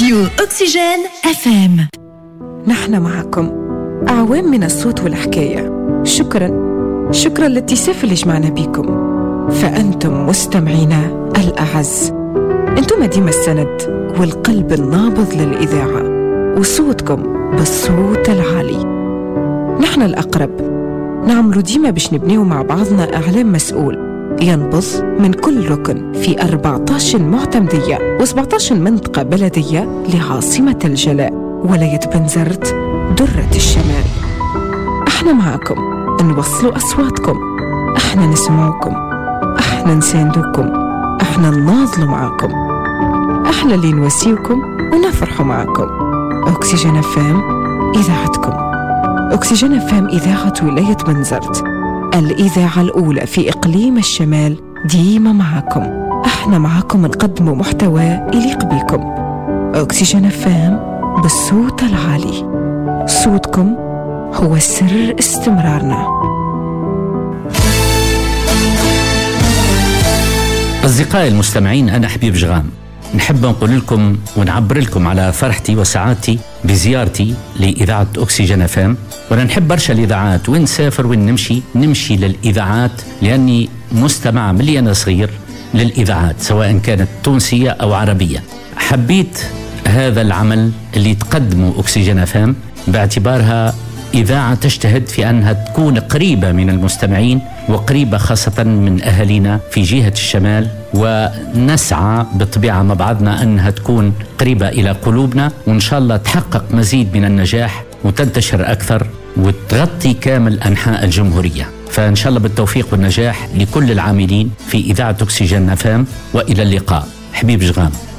راديو أكسجين FM. نحن معكم أعوام من الصوت والحكاية. شكرا للاتساف اللي جمعنا بيكم، فأنتم مستمعينا الأعز. أنتم ديما السند والقلب النابض للإذاعة، وصوتكم بالصوت العالي. نحن الأقرب نعملوا ديما باش نبنيو مع بعضنا إعلام مسؤول ينبض من كل ركن في 14 معتمدية و17 منطقة بلدية لعاصمة الجلاء ولاية بنزرت درة الشمال. احنا معاكم نوصلوا أصواتكم، احنا نسمعوكم، احنا نساندوكم، احنا نناضلوا معاكم، احنا اللي نواسيوكم ونفرحوا معاكم. أكسجين FM إذاعتكم. أكسجين FM إذاعة ولاية بنزرت، الإذاعة الأولى في إقليم الشمال، ديما معاكم. احنا معاكم نقدموا محتوى يليق بيكم. أكسجين FM بالصوت العالي. صوتكم هو سر استمرارنا. أصدقائي المستمعين، أنا حبيب جغام. نحب نقول لكم ونعبر لكم على فرحتي وسعادتي بزيارتي لإذاعة أكسجين FM. وأنا نحب برشا الإذاعات، وين نسافر وين نمشي للإذاعات، لأني مستمع من أنا صغير للإذاعات سواء كانت تونسية أو عربية. حبيت هذا العمل اللي تقدمه أكسجين FM باعتبارها إذاعة تجتهد في أنها تكون قريبة من المستمعين وقريبة خاصة من أهالينا في جهة الشمال، ونسعى بطبيعة مع بعضنا أنها تكون قريبة إلى قلوبنا، وإن شاء الله تحقق مزيد من النجاح وتنتشر أكثر وتغطي كامل أنحاء الجمهورية. فإن شاء الله بالتوفيق والنجاح لكل العاملين في إذاعة أكسجين FM، وإلى اللقاء. حبيب جغام.